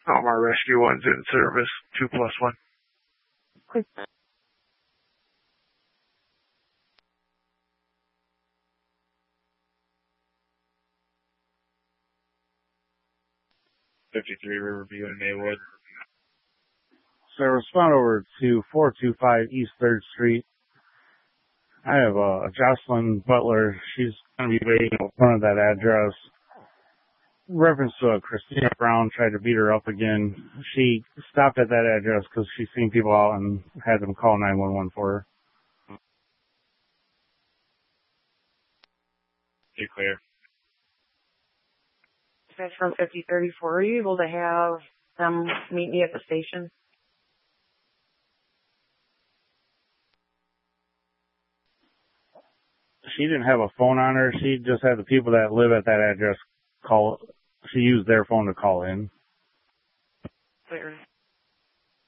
All our rescue ones in service. 2+1. Quick. Riverview in Maywood. So respond over to 425 East 3rd Street. I have Jocelyn Butler. She's going to be waiting in front of that address. Reference to Christina Brown tried to beat her up again. She stopped at that address because she's seen people out and had them call 911 for her. You're clear. Dispatch from 5034, are you able to have them meet me at the station? She didn't have a phone on her. She just had the people that live at that address call. She used their phone to call in. Clear.